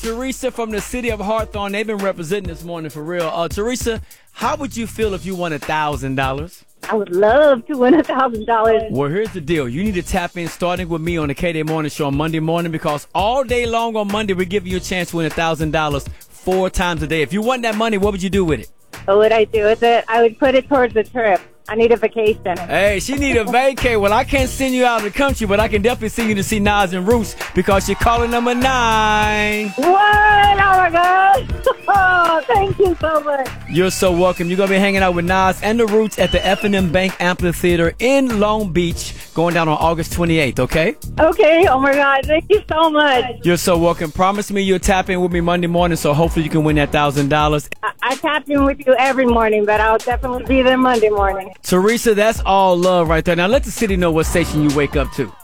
Teresa from the city of Hawthorne. They've been representing this morning for real. Teresa, how would you feel if you won $1,000? I would love to win $1,000. Well, here's the deal. You need to tap in starting with me on the K-Day Morning Show on Monday morning, because all day long on Monday, we give you a chance to win $1,000 4 times a day. If you won that money, what would you do with it? What would I do with it? I would put it towards the trip. I need a vacation. Hey, she need a vacay. Well, I can't send you out of the country, but I can definitely send you to see Nas and Roots, because you're calling number 9. What? Oh, my God. Oh, thank you so much. You're so welcome. You're going to be hanging out with Nas and the Roots at the F&M Bank Amphitheater in Long Beach, going down on August 28th, okay? Okay. Oh, my God. Thank you so much. You're so welcome. Promise me you'll tap in with me Monday morning, so hopefully you can win that $1,000. I tap in with you every morning, but I'll definitely be there Monday morning. Teresa, that's all love right there. Now let the city know what station you wake up to.